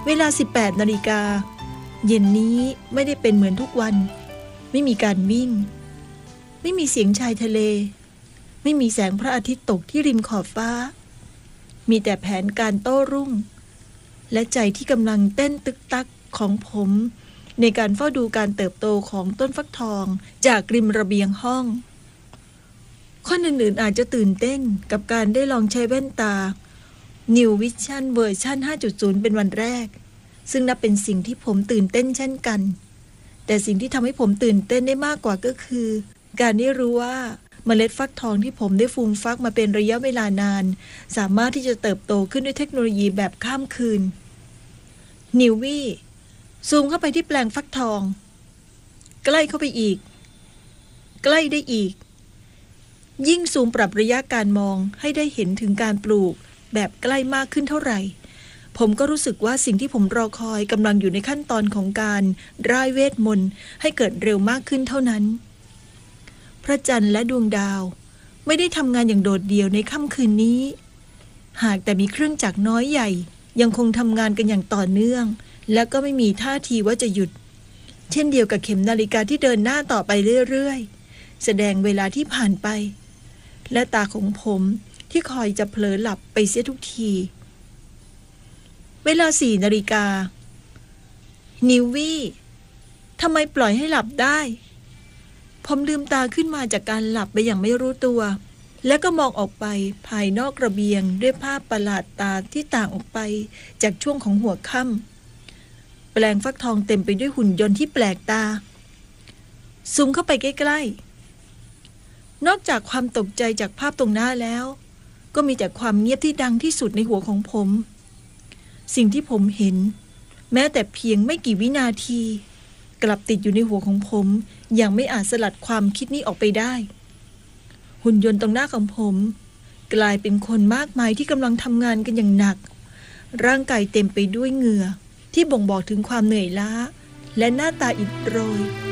เวลา 18 นาฬิกาเย็นนี้ไม่ได้เป็นเหมือนทุกวันไม่มีการวิ่งไม่มีเสียงชายทะเลไม่มีแสงพระอาทิตย์ตกที่ริมขอบฟ้ามีแต่แผนการโต้รุ่งและใจที่กำลังเต้นตึกตักของผมในการเฝ้าดูการเติบโตของต้นฟักทองจากริมระเบียงห้องคนอื่นๆอาจจะตื่นเต้นกับการได้ลองใช้แว่นตา New Vision เวอร์ชัน 5.0 เป็นวันแรกซึ่งนับเป็นสิ่งที่ผมตื่นเต้นเช่นกันแต่สิ่งที่ทำให้ผมตื่นเต้นได้มากกว่าก็คือการได้รู้ว่าเมล็ดฟักทองที่ผมได้ฟูมฟักมาเป็นระยะเวลานานสามารถที่จะเติบโตขึ้นด้วยเทคโนโลยีแบบข้ามคืนนิววี่ซูมเข้าไปที่แปลงฟักทองใกล้เข้าไปอีกใกล้ได้อีกยิ่งซูมปรับระยะการมองให้ได้เห็นถึงการปลูกแบบใกล้มากขึ้นเท่าไหร่ผมก็รู้สึกว่าสิ่งที่ผมรอคอยกำลังอยู่ในขั้นตอนของการร่ายเวทมนต์ให้เกิดเร็วมากขึ้นเท่านั้นพระจันทร์และดวงดาวไม่ได้ทำงานอย่างโดดเดี่ยวในค่ำคืนนี้หากแต่มีเครื่องจักรน้อยใหญ่ยังคงทำงานกันอย่างต่อเนื่องและก็ไม่มีท่าทีว่าจะหยุดเช่นเดียวกับเข็มนาฬิกาที่เดินหน้าต่อไปเรื่อยๆแสดงเวลาที่ผ่านไปและตาของผมที่คอยจะเผลอหลับไปเสียทุกทีเวลา 4 นาฬิกานิววี่ทำไมปล่อยให้หลับได้ผมลืมตาขึ้นมาจากการหลับไปอย่างไม่รู้ตัวแล้วก็มองออกไปภายนอกระเบียงด้วยภาพประหลาดตาที่ต่างออกไปจากช่วงของหัวค่ำแปลงฟักทองเต็มไปด้วยหุ่นยนต์ที่แปลกตาซูมเข้าไปใกล้ๆนอกจากความตกใจจากภาพตรงหน้าแล้วก็มีแต่ความเงียบที่ดังที่สุดในหัวของผมสิ่งที่ผมเห็นแม้แต่เพียงไม่กี่วินาทีกลับติดอยู่ในหัวของผมอย่างไม่อาจสลัดความคิดนี้ออกไปได้หุ่นยนต์ตรงหน้าของผมกลายเป็นคนมากมายที่กำลังทำงานกันอย่างหนักร่างกายเต็มไปด้วยเหงื่อที่บ่งบอกถึงความเหนื่อยล้าและหน้าตาอิดโรย